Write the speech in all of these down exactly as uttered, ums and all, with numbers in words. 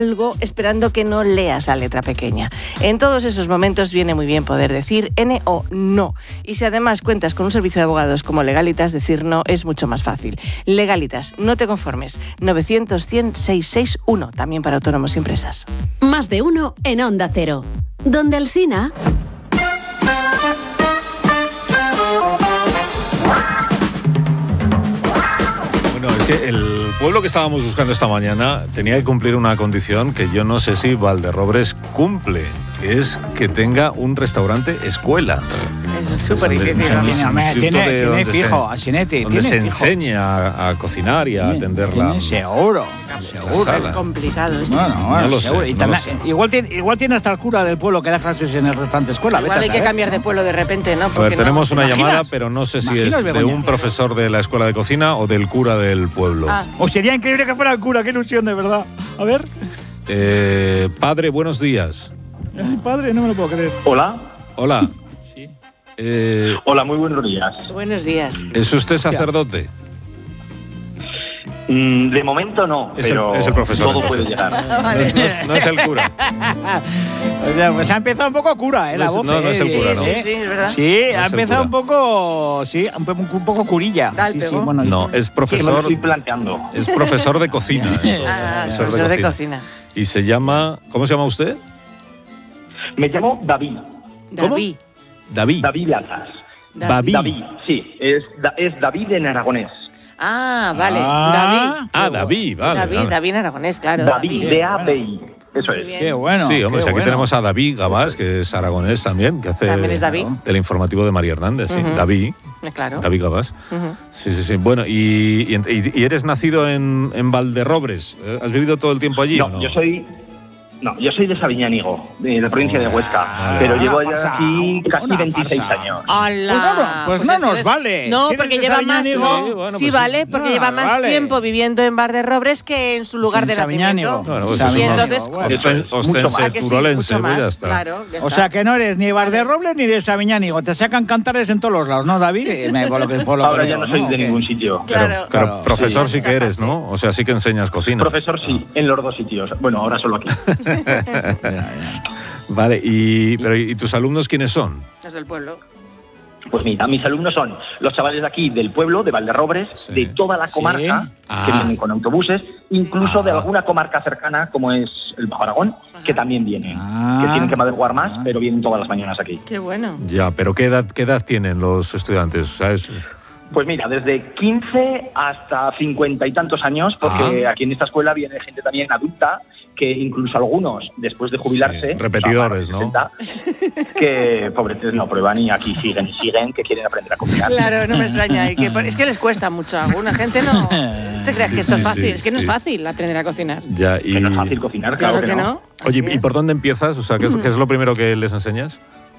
algo esperando que no leas la letra pequeña. En todos esos momentos viene muy bien poder decir N o no. Y si además cuentas con un servicio de abogados como Legalitas, decir no es mucho más fácil. Legalitas, no te conformes. novecientos, cien, seiscientos sesenta y uno, también para autónomos y empresas. Más de uno en Onda Cero. Donde Alsina... Bueno, es que el pueblo que estábamos buscando esta mañana tenía que cumplir una condición que yo no sé si Valderrobres cumple, que es que tenga un restaurante escuela. Es súper difícil. Tiene, tiene, tiene fijo, Asinetti. Donde se fijo. enseña a, a cocinar y a Tiene, atender tiene la... Seguro, seguro. Es complicado. ¿Sí? Bueno, bueno, No lo seguro. sé, Y no también- lo sé. igual, tiene, igual tiene hasta el cura del pueblo que da clases en el restaurante escuela. Igual vete hay a que saber. cambiar de pueblo de repente, ¿no? A ver, Porque tenemos no, una ¿te llamada, imaginas? pero no sé si ¿Imaginas, es de Begoña? un profesor de la escuela de cocina o del cura del pueblo. Ah. O sería increíble que fuera el cura, qué ilusión, de verdad. A ver. Eh, padre, buenos días. Ay, padre, no me lo puedo creer. Hola. Hola. Sí. Eh, Hola, muy buenos días. Buenos días. ¿Es usted sacerdote? Mm, de momento no, Es el- pero es el profesor, todo entonces. puede llegar. No es, no es- no es el cura. O sea, pues ha empezado un poco cura, ¿eh? La No es- voz. no, no es el ¿eh? cura, no. Sí, sí, es verdad. Sí, No ha es el empezado cura. un poco. Sí, un, po- un poco curilla. Da el Sí, sí, pego. bueno. No, es Que me lo profesor, estoy planteando. es profesor de cocina. ¿eh? Ah, profesor de cocina. Y se llama, ¿cómo se llama usted? Me llamo David. David. David. David Lazas. David. David, sí. Es, da- es David en aragonés. Ah, vale. Ah. David. Ah, David, vale. David, vale. David aragonés, claro. David, D A B I. Eso Muy es. bien. Qué bueno. Sí, hombre, qué si aquí bueno. tenemos a David Gabás, que es aragonés también, que hace También es David. del informativo de María Hernández, sí. Ujú. David, Eh, Claro. David Gabás. Ujú. Sí, sí, sí. Bueno, y, y, y eres nacido en, en Valderrobres. ¿Eh? ¿Has vivido todo el tiempo allí No, o no? yo soy. No, yo soy de Sabiñánigo, de la provincia de Huesca. vale. Pero Una llevo farsa, ya aquí casi una veintiséis farsa. años. ¡Hala! Pues no, no, pues no nos entonces- vale. No, Si eres porque de lleva más. Sabiñánigo, No, sí, bueno, sí pues vale, sí. porque No, lleva más vale. tiempo viviendo en Valderrobres que en su lugar En de Sabiñánigo. nacimiento. Bueno, pues Sabiñánigo. Y eso entonces, Bueno, Eso es, Ostense mucho más. ¿a que sí? turolense, Mucho pues ya más, está. claro, ya O está. sea que no eres ni Valderrobles ni de Sabiñánigo. Te sacan cantares en todos los lados, ¿no, David? Eh, me- por lo que- por lo que Ahora ya veo, no soy ¿o de qué? ningún sitio. Pero, Claro. pero Claro, profesor sí. sí que eres, ¿no? O sea, sí que enseñas cocina. Profesor sí, en los dos sitios. Bueno, ahora solo aquí. Vale, y, pero, ¿y tus alumnos quiénes son? Los del pueblo. Pues mira, mis alumnos son los chavales de aquí, del pueblo, de Valderrobres, Sí. de toda la Sí. comarca, Ah. que vienen con autobuses, incluso de Ah. alguna comarca cercana, como es el Bajo Aragón, que también vienen. Ah. Que tienen que madrugar más, Ah. pero vienen todas las mañanas aquí. Qué bueno. Ya, pero ¿qué edad, qué edad tienen los estudiantes? ¿Sabes? Pues mira, desde quince hasta cincuenta y tantos años, porque Ah. aquí en esta escuela viene gente también adulta, que incluso algunos, después de jubilarse, Sí, repetidores, o sea, sesenta, que pobretes no prueban y aquí siguen y siguen, que quieren aprender a cocinar. Claro, no me extraña. Y que, es que les cuesta mucho. A alguna gente no. ¿No te creas Sí, que esto sí, es fácil? sí, es que no sí. es fácil aprender a cocinar. Ya, y... Que no es fácil cocinar, claro, Claro que no. Oye, Así ¿y es. por dónde empiezas? O sea, ¿qué es, qué es lo primero que les enseñas?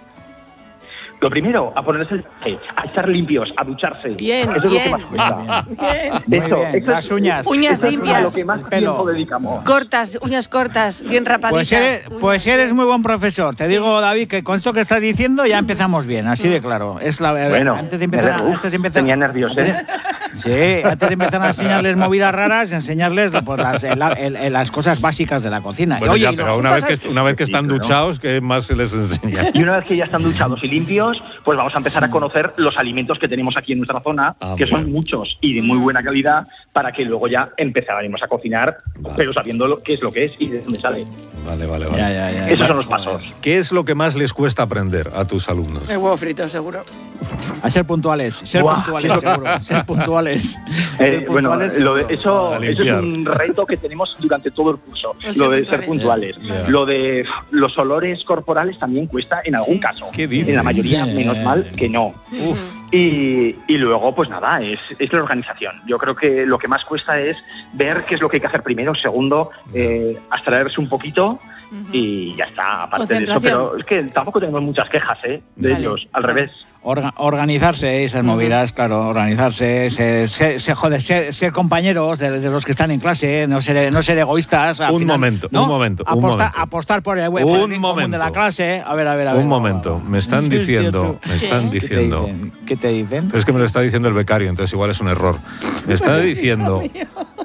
Lo primero, a ponerse el traje, a estar limpios, a ducharse. Bien, Eso es lo bien. que más cuesta. Bien. Muy Eso, bien. eso Las es- uñas. Uñas eso es limpias. a lo que más El pelo. tiempo dedicamos. Cortas, uñas cortas, bien rapaditas. Pues eres, Uñas pues eres bien. muy buen profesor. Te digo, David, que con esto que estás diciendo ya empezamos bien, así de claro. Es la Bueno, antes de empezar, me- uf, antes de empezar tenía nervios, antes de- ¿eh? Sí, antes de empezar a enseñarles movidas raras, enseñarles pues, las, el- el- el- las cosas básicas de la cocina. Bueno, Oye, ya, y pero los una vez, juntas que, una vez que Sí, están claro. duchados, ¿qué más se les enseña? Y una vez que ya están duchados y limpios, pues vamos a empezar a conocer los alimentos que tenemos aquí en nuestra zona, Ah, que bueno. son muchos y de muy buena calidad, para que luego ya empezaremos a cocinar, Vale. pero sabiendo lo, qué es lo que es y de dónde sale. Vale, vale, vale. Ya, ya, ya. Esos son los pasos. ¿Qué es lo que más les cuesta aprender a tus alumnos? El huevo frito, seguro. A ser puntuales, ser Buah. puntuales, seguro. Ser puntuales. Eh, Ser bueno, puntuales, lo de- seguro. eso, A eso es limpiar. un reto que tenemos durante todo el curso, Los lo de ser ser puntuales. Ya, ya. Lo de los olores corporales también cuesta en algún caso. ¿Qué dices? En la mayoría, Sí. menos mal que no. Uf. Y, y luego, pues nada, es, es la organización. Yo creo que lo que más cuesta es ver qué es lo que hay que hacer primero, segundo, eh, abstraerse un poquito y ya está, aparte de eso. Concentración. Pero es que tampoco tenemos muchas quejas, ¿eh? De Vale. ellos, al revés. Orga- organizarse, esas movidas, claro, organizarse, ser, ser, ser- joder, ser, ser compañeros de, de los que están en clase, no ser, no ser egoístas. al Un final, momento, ¿no? un momento, un Apostar, momento. apostar por el, por el Un bien común momento. de la clase. A ver, a ver, a ver. Un momento, me están Hostia, diciendo, tú. me están ¿Qué? ¿Qué te diciendo, dicen? ¿Qué te dicen? pero es que me lo está diciendo el becario, entonces igual es un error. Me está diciendo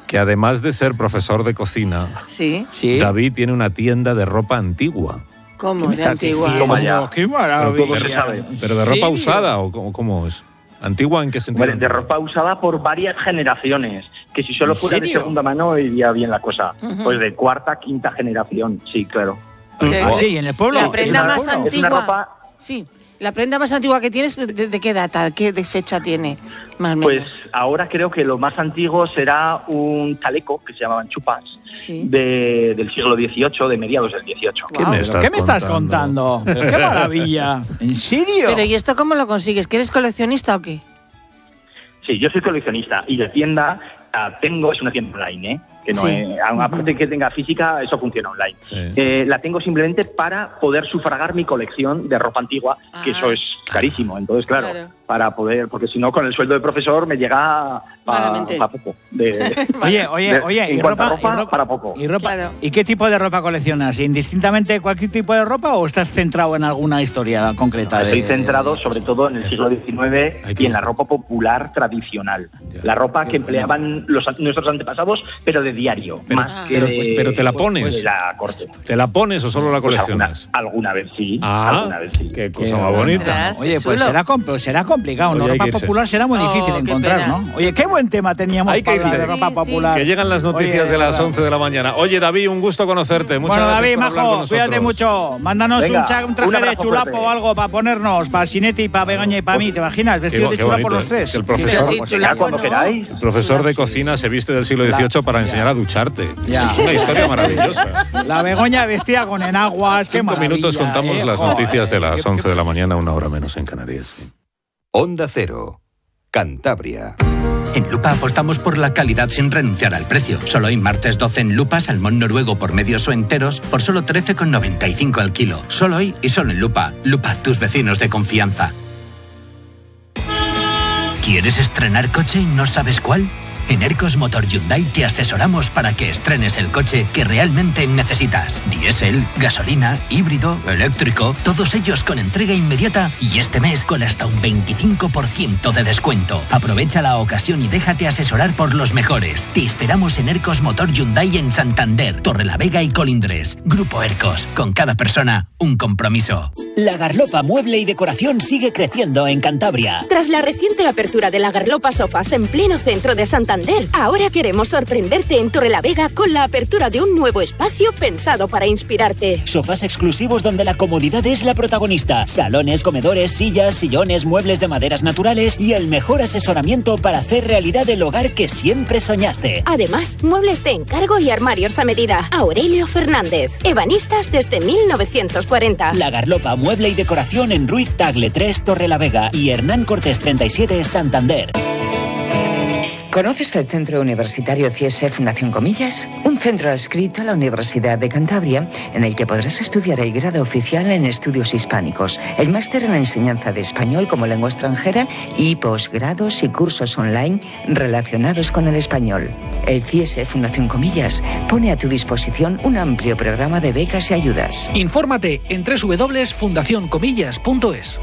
que además de ser profesor de cocina, Sí. Sí. David tiene una tienda de ropa antigua. ¿Cómo? De antigua. diciendo? Toma ya. ¡Qué maravilla! ¿Pero de ropa usada o cómo, cómo es? ¿Antigua en qué sentido? Bueno, de ropa usada por varias generaciones, que si solo ¿En fuera de serio? segunda mano iría bien la cosa. Ujú. Pues de cuarta, quinta generación, sí, claro. Ok. Ah, sí, en el pueblo. La prenda en el más pueblo. antigua. Es una ropa- Sí. La prenda más antigua que tienes, ¿de, de qué data? ¿Qué de fecha tiene? Más o menos. Pues ahora creo que lo más antiguo será un chaleco que se llamaban chupas Sí. de, del siglo dieciocho, de mediados del dieciocho. ¿Qué Guau. me ¿Pero estás ¿Qué me estás contando? Pero ¡qué maravilla! ¿En serio? Pero ¿y esto cómo lo consigues? ¿Que eres coleccionista o qué? Sí, yo soy coleccionista y de tienda la tengo, es una tienda online, ¿eh? Que no Sí. es- aparte de que tenga física, eso funciona online. Sí. Eh, la tengo simplemente para poder sufragar mi colección de ropa antigua, que Ah. eso es carísimo. Entonces, claro, Claro. para poder, porque si no, con el sueldo de profesor me llega Malamente. para poco. De, Oye, oye, de- oye, en ¿y cuanto ropa, a ropa, y ropa- para poco. ¿Y, ropa? Claro. ¿Y qué tipo de ropa coleccionas? ¿Indistintamente cualquier tipo de ropa o estás centrado en alguna historia concreta? Estoy de- centrado sobre todo en el siglo diecinueve Hay que y en la usar. ropa popular tradicional. Ya. La ropa que empleaban los, nuestros antepasados, pero de diario, Pero- más Ah. que pero- de, pues- pero te la pones. de la corte. ¿Te la pones o solo la Pues coleccionas? alguna, alguna vez sí, Ah, alguna vez sí. qué cosa Qué más bonita. Ostras. Oye, Qué pues chulo. será, compl- será complicado, ¿no? Oye, hay Ropa que irse. popular será muy Oh, difícil de qué encontrar, pena. ¿no? Oye, qué buen tema teníamos Hay que para hablar irse. de ropa Sí, popular. Que llegan las noticias Oye, de las verdad. once de la mañana. Oye, David, un gusto conocerte. Muchas Bueno, gracias David, por hablar con majo, nosotros. cuídate mucho. Mándanos Venga, un, cha- un traje un de abrazo chulapo fuerte. o algo para ponernos, para Sinetti, para Begoña y para mí. ¿Te imaginas? Vestidos Qué de bo- qué chulapo bonito, los ¿eh? tres. Que el profesor- Sí, Pues chulapo, ya, cuando ¿no? queráis. El profesor de cocina se viste del siglo dieciocho para enseñar a ducharte. Ya. Es una historia maravillosa. La Begoña vestida con enaguas. Qué Cinco maravilla, minutos contamos ¿eh? las Joder, noticias de qué- las qué- once de la mañana, una hora menos en Canarias. Sí. Onda Cero, Cantabria. En Lupa apostamos por la calidad sin renunciar al precio. Solo hoy martes doce en Lupa, salmón noruego por medios o enteros por solo trece con noventa y cinco al kilo. Solo hoy y solo en Lupa. Lupa, tus vecinos de confianza. ¿Quieres estrenar coche y no sabes cuál? En Ercos Motor Hyundai te asesoramos para que estrenes el coche que realmente necesitas. Diésel, gasolina, híbrido, eléctrico, todos ellos con entrega inmediata y este mes con hasta un veinticinco por ciento de descuento. Aprovecha la ocasión y déjate asesorar por los mejores. Te esperamos en Ercos Motor Hyundai en Santander, Torrelavega y Colindres. Grupo Ercos, con cada persona un compromiso. La Garlopa Mueble y Decoración sigue creciendo en Cantabria. Tras la reciente apertura de la Garlopa Sofas en pleno centro de Santander, ahora queremos sorprenderte en Torrelavega con la apertura de un nuevo espacio pensado para inspirarte. Sofás exclusivos donde la comodidad es la protagonista. Salones, comedores, sillas, sillones, muebles de maderas naturales y el mejor asesoramiento para hacer realidad el hogar que siempre soñaste. Además, muebles de encargo y armarios a medida. Aurelio Fernández, ebanistas desde mil novecientos cuarenta. La Garlopa Mueble y Decoración en Ruiz Tagle tres, Torrelavega y Hernán Cortés treinta y siete, Santander. ¿Conoces el Centro Universitario C I E S E Fundación Comillas? Un centro adscrito a la Universidad de Cantabria en el que podrás estudiar el grado oficial en estudios hispánicos, el máster en la enseñanza de español como lengua extranjera y posgrados y cursos online relacionados con el español. El C I E S E Fundación Comillas pone a tu disposición un amplio programa de becas y ayudas. Infórmate en doble u doble u doble u punto fundación comillas punto es.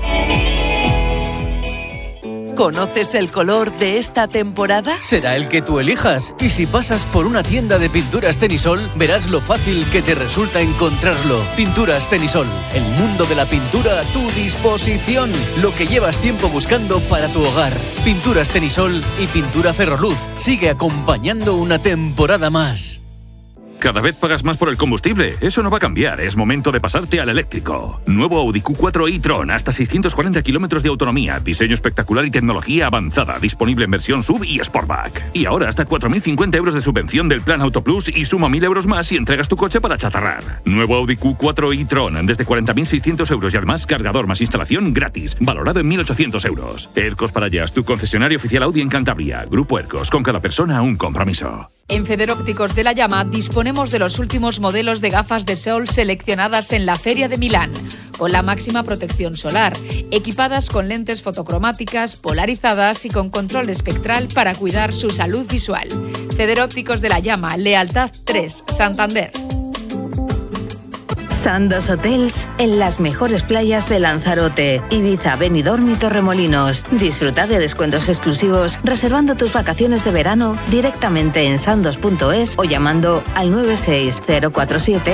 ¿Conoces el color de esta temporada? Será el que tú elijas. Y si pasas por una tienda de pinturas Tenisol, verás lo fácil que te resulta encontrarlo. Pinturas Tenisol, el mundo de la pintura a tu disposición. Lo que llevas tiempo buscando para tu hogar. Pinturas Tenisol y Pintura Ferroluz. Sigue acompañando una temporada más. Cada vez pagas más por el combustible. Eso no va a cambiar. Es momento de pasarte al eléctrico. Nuevo Audi Q cuatro e-tron. Hasta seiscientos cuarenta kilómetros de autonomía. Diseño espectacular y tecnología avanzada. Disponible en versión sub y Sportback. Y ahora hasta cuatro mil cincuenta euros de subvención del plan Auto Plus y suma mil euros más si entregas tu coche para chatarrar. Nuevo Audi Q cuatro e-tron. Desde cuarenta mil seiscientos euros y además cargador más instalación gratis. Valorado en mil ochocientos euros. Ercos Parayas, tu concesionario oficial Audi en Cantabria. Grupo Ercos. Con cada persona un compromiso. En Federópticos de la Llama disponemos de los últimos modelos de gafas de sol seleccionadas en la Feria de Milán, con la máxima protección solar, equipadas con lentes fotocromáticas, polarizadas y con control espectral para cuidar su salud visual. Federópticos de la Llama, Lealtad tres, Santander. Sandos Hotels en las mejores playas de Lanzarote, Ibiza, Benidorm y Torremolinos. Disfruta de descuentos exclusivos reservando tus vacaciones de verano directamente en sandos punto es o llamando al nueve seis cero cuatro siete